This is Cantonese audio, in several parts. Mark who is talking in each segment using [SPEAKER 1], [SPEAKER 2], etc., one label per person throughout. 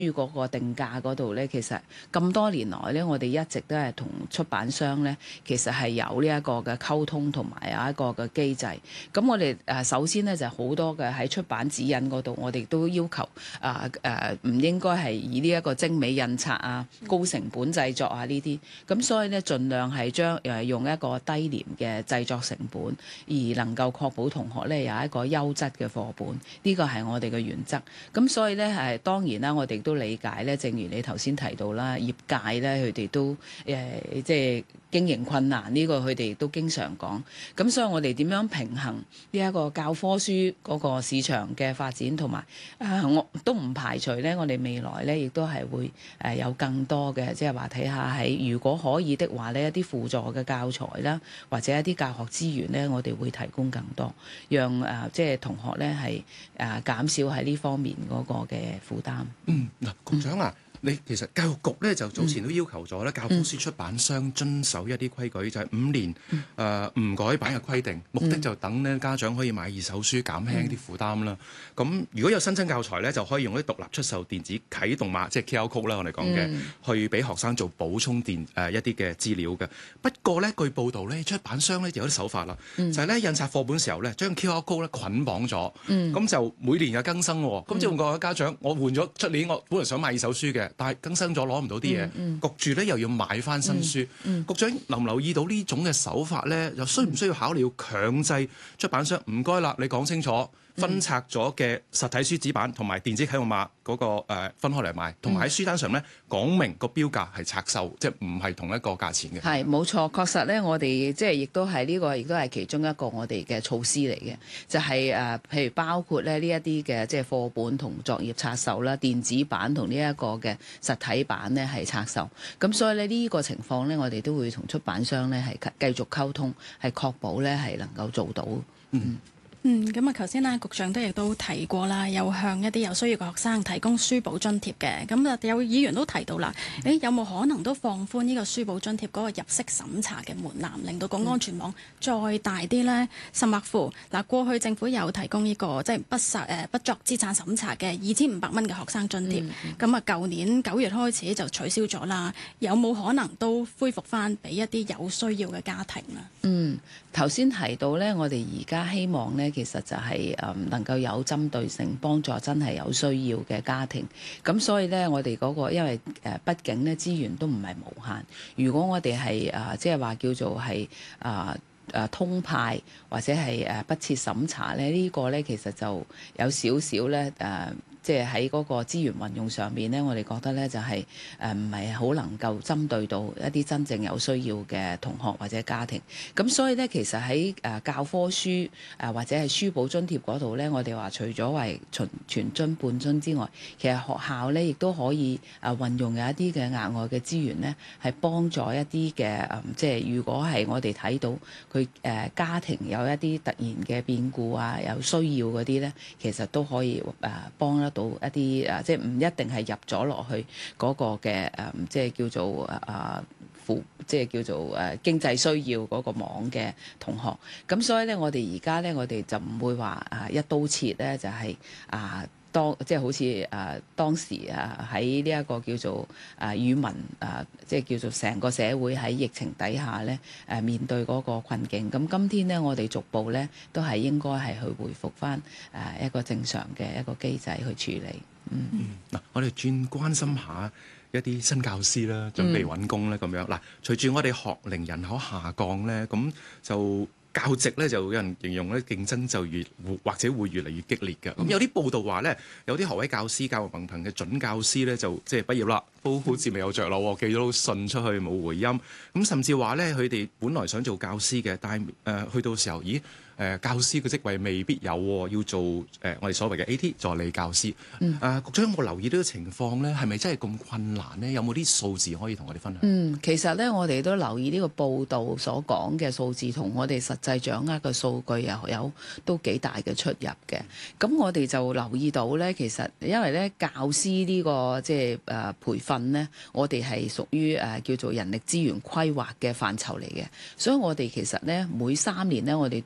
[SPEAKER 1] 嗰個定價嗰度咧，其實咁多年來咧，我哋一直都係同出版商咧，其實係有呢一個嘅溝通同埋有一個嘅機制。咁我哋首先咧就好多嘅喺出版指引嗰度，我哋都要求唔應該係以呢一個精美印刷啊、高成本製作啊呢啲。咁所以咧，盡量係將用一個低廉嘅製作成本，而能夠確保同學咧有一個優質嘅課本。呢個係我哋嘅原則。咁所以咧當然啦，我哋都理解咧，正如你頭先提到啦，業界咧佢哋都即係經營困難，呢個佢哋都經常講。咁所以我哋點樣平衡呢一個教科書嗰個市場嘅發展，同埋我都唔排除咧，我哋未來咧亦都係會有更多嘅，即係話睇下喺如果可以的話呢，一啲輔助嘅教材啦，或者一啲教學資源咧，我哋會提供更多，讓即係同學咧係減少喺呢方面嗰個嘅負擔。
[SPEAKER 2] 嗱，局長啊，你其實教育局咧就早前都要求咗咧，教科書出版商遵守一啲規矩，就係5年唔改版嘅規定，目的就等咧家長可以買二手書，減輕啲負擔啦。咁如果有新增教材咧，就可以用啲獨立出售電子啟動碼，即係 QR code 啦，我哋講嘅，去俾學生做補充一啲嘅資料嘅。不過咧，據報道咧，出版商咧有啲手法啦，就係咧印刷課本時候咧，將 QR code 咧捆綁咗，咁就每年有更新喎。咁即係個家長，我換咗出年，我本來想買二手書嘅，但係更新咗攞唔到啲嘢，焗住咧又要買翻新書。局長留唔留意到呢種嘅手法咧？又需唔需要考慮要強制出版商？唔該啦，你講清楚。分拆咗嘅實體書紙版同埋電子啟動碼嗰個分開嚟賣，同埋喺書單上咧講明個標價係拆售，即係唔係同一個價錢嘅。
[SPEAKER 1] 係冇錯，確實咧，我哋即係亦都係呢個，亦都係其中一個我哋嘅措施嚟嘅，就係譬如包括咧呢一啲嘅即係課本同作業拆售啦，電子版同呢一個嘅實體版咧係拆售。咁所以咧呢個情況咧，我哋都會同出版商咧係繼續溝通，係確保咧係能夠做到。
[SPEAKER 3] 咁啊，頭先局長亦都提過啦，有向一啲有需要嘅學生提供書簿津貼嘅。咁啊，有議員都提到啦，有冇可能都放寬呢個書簿津貼嗰個入息審查嘅門檻，令到個安全網再大啲呢？甚或乎嗱，過去政府有提供呢個即係不作資產審查嘅2500蚊嘅學生津貼，咁啊，舊年9月開始就取消咗啦。有冇可能都恢復翻俾一啲有需要嘅家庭啊？
[SPEAKER 1] 頭先提到呢，我哋而家希望呢，其實就係能夠有針對性幫助真係有需要嘅家庭。咁所以呢，我哋嗰個因為畢竟呢資源都唔係無限。如果我哋係即係話叫做係通派或者係不設審查呢，呢個呢其實就有少少呢即係喺嗰個資源運用上面呢，我哋覺得呢就係唔係好能夠針對到一啲真正有需要嘅同學或者家庭。咁所以呢，其實喺教科書或者係書簿津貼嗰度呢，我哋話除咗為全津半津之外，其實學校呢亦都可以運用有一啲嘅額外嘅資源呢，係幫助一啲嘅即係如果係我哋睇到佢家庭有一啲突然嘅變故啊，有需要嗰啲呢，其實都可以幫得到一啲即係唔一定係入咗落去嗰個嘅即係叫做即係叫做經濟需要嗰個網嘅同學。咁所以咧，我哋而家咧，我哋就唔會話一刀切咧，就係即係好似當時喺呢一個叫做語文即係叫做成個社會喺疫情底下咧面對嗰個困境。咁今天咧，我哋逐步咧都係應該係去回復返一個正常嘅一個機制去處理。
[SPEAKER 2] 嗱，我哋轉關心下一啲新教師啦，準備揾工咧咁樣。嗱，隨住我哋學齡人口下降咧，咁就教職咧就有人形容咧競爭就或者會越嚟越激烈嘅。咁有啲報道話咧，有啲學位教師、教育文憑嘅準教師咧就即係畢業啦，都好似未有着落，寄咗信出去冇回音。咁甚至話咧，佢哋本來想做教師嘅，但係去到時候，咦？教師嘅職位未必有喎，要做我哋所謂嘅 AT 助理教師。局長有冇留意呢個情況咧？係咪真係咁困難咧？有冇啲數字可以同我哋分享？
[SPEAKER 1] 其實咧，我哋都留意呢個報道所講嘅數字同我哋實際掌握嘅數據又有都幾大嘅出入嘅。咁我哋就留意到咧，其實因為咧教師呢個即係培訓咧，我哋係屬於叫做人力資源規劃嘅範疇嚟嘅，所以我哋其實咧每3年咧，我哋都會同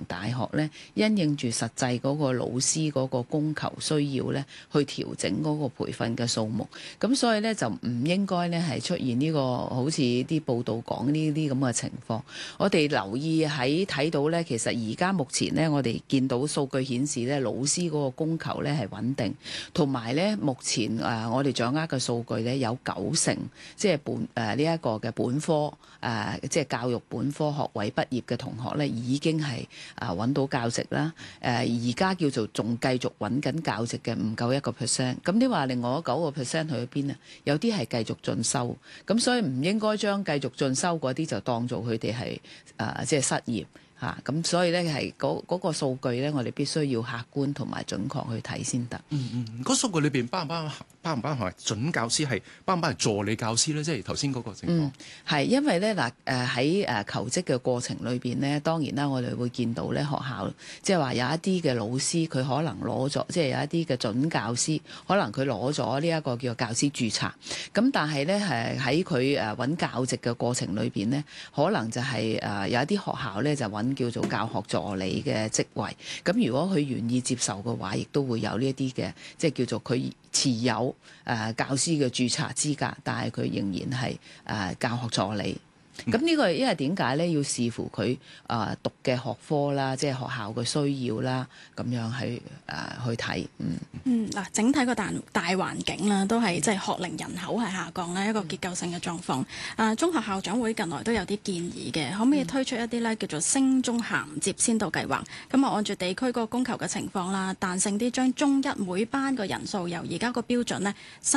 [SPEAKER 1] 大學咧，因應住實際嗰個老師嗰個供求需要咧，去調整嗰個培訓嘅數目。咁所以咧就唔應該咧係出現呢個好似啲報道講呢啲咁嘅情況。我哋留意喺睇到咧，其實而家目前咧，我哋見到數據顯示咧，老師嗰個供求咧係穩定，同埋咧目前我哋掌握嘅數據咧有90%，即係呢一個嘅本科即係教育本科學位畢業嘅同學咧，已經係揾到教職啦。而家叫做仲繼續揾緊教職嘅唔夠1%。咁你話另外9%去咗邊啊？有啲係繼續進修，咁所以唔應該將繼續進修嗰啲就當做佢哋係即係失業。咁所以咧係嗰個數據咧，我哋必須要客觀同埋準確去睇先得。
[SPEAKER 2] 嗰數據裏邊包唔包含準教師，係包唔包係助理教師咧？即係頭先嗰個情況。
[SPEAKER 1] 係因為咧喺求職嘅過程裏邊咧，當然啦，我哋會見到咧學校即係話有一啲嘅老師佢可能攞咗，即係有一啲嘅準教師可能佢攞咗呢一個叫做教師註冊。咁但係咧喺佢揾教職嘅過程裏邊咧，可能就係有一啲學校咧就揾叫做教學助理嘅職位，咁如果佢願意接受嘅話，亦都會有呢一啲嘅，即係叫做佢持有教師嘅註冊資格，但係佢仍然係教學助理。咁呢個因為點解咧？要視乎佢讀嘅學科啦，即係學校嘅需要啦，咁樣去睇。
[SPEAKER 3] 嗱，整體個大環境啦，都係即係學齡人口係下降啦，一個結構性嘅狀況。中學校長會近來都有啲建議嘅，可唔可以推出一啲咧叫做升中銜接先導計劃？咁按住地區嗰個供求嘅情況啦，彈性啲將中一每班嘅人數由而家個標準呢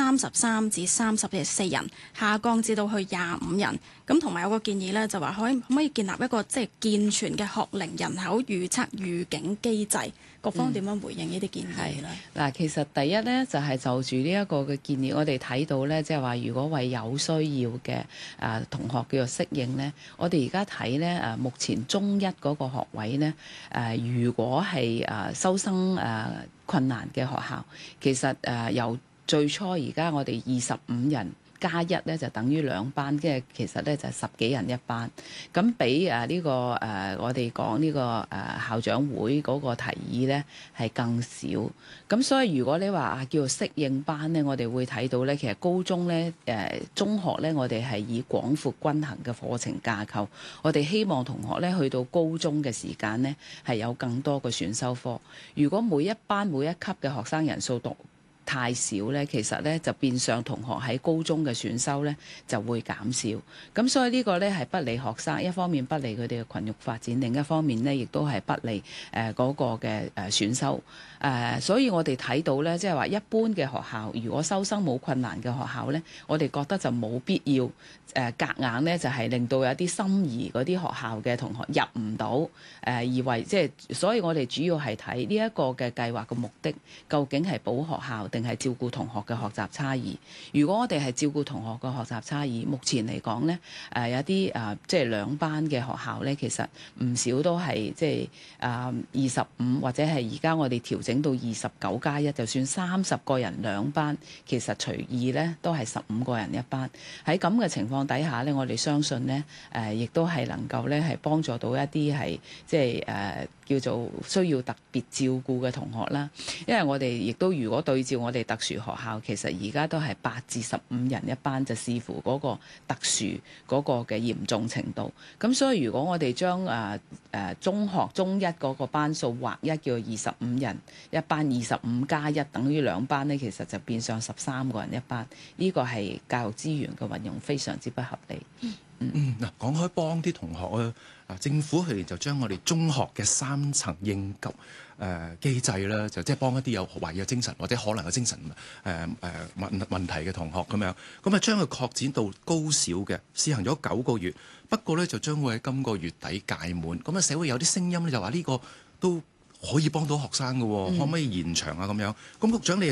[SPEAKER 3] 33至34人下降至到去25人。咁同埋有個建議咧，就話可唔可以建立一個即係健全嘅學齡人口預測預警機制？各方點樣回應呢啲建議咧？
[SPEAKER 1] 嗱，其實第一咧就係就住呢一個嘅建議，我哋睇到咧，即係話如果為有需要嘅同學叫做適應咧，我哋而家睇咧目前中一嗰個學位咧如果係收生困難嘅學校，其實由最初而家我哋25人加1咧就等於2班，即係其實咧就係10幾人一班，咁比呢個我哋講呢個校長會嗰個提議咧係更少。咁所以如果你話叫做適應班咧，我哋會睇到咧，其實高中咧中學咧，我哋係以廣闊均衡嘅課程架構，我哋希望同學咧去到高中嘅時間咧係有更多嘅選修科。如果每一班每一級嘅學生人數太少咧，其實咧就變相同學喺高中嘅選修咧就會減少，咁所以呢個咧係不利學生，一方面不利佢哋嘅群育發展，另一方面咧亦都係不利嗰個嘅選修。所以我哋睇到咧，即係話一般嘅學校，如果收生冇困難嘅學校咧，我哋覺得就冇必要夾硬咧，就係令到有啲心儀嗰啲學校嘅同學入唔到而為即係，所以我哋主要係睇呢一個嘅計劃嘅目的，究竟係保學校定係照顧同學嘅學習差異。如果我哋係照顧同學嘅學習差異，目前嚟講咧有啲即係2班嘅學校咧，其實唔少都係即係25或者係而家我哋調整到29+1，就算30個人2班，其實隨意咧都係15個人一班。喺咁嘅情況底下咧，我哋相信咧亦都係能夠咧係幫助到一啲係即係叫做需要特別照顧嘅同學啦。因為我哋亦都如果對照我哋特殊學校，其實而家都係8至15人一班，就視乎嗰個特殊嗰個嘅嚴重程度。咁所以如果我哋將中學中一嗰個班數劃一叫25人一班，25+1等於2班咧，其實就變相13個人一班。呢個係教育資源嘅運用非常之不合理。
[SPEAKER 2] 嗱，講開幫啲同學啊，政府去年就將我哋中學嘅3層應急機制啦，就即係幫一啲有懷疑有精神或者可能有精神問題嘅同學咁樣，咁啊將佢擴展到高小嘅，試行咗9個月，不過咧就將會喺今個月底屆滿。咁啊社會有啲聲音咧就話呢個都可以幫到學生嘅喎，可唔可以延長啊咁樣？咁局長你又點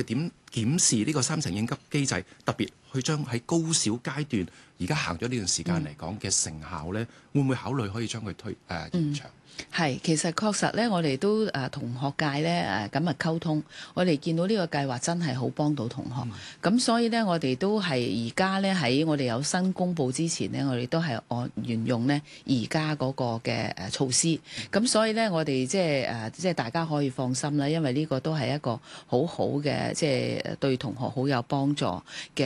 [SPEAKER 2] 檢視呢個3層應急機制，特別去將喺高小階段而家行咗呢段時間嚟講嘅成效咧，會唔會考慮可以將佢延長？
[SPEAKER 1] 係，其實確實咧，我哋都同學界咧緊密溝通，我哋見到呢個計劃真係好幫到同學，咁所以咧我哋都係而家咧喺我哋有新公佈之前咧，我哋都係沿用咧而家嗰個嘅措施，咁所以咧我哋即係大家可以放心啦，因為呢個都係一個好好嘅即係對同學好有幫助嘅。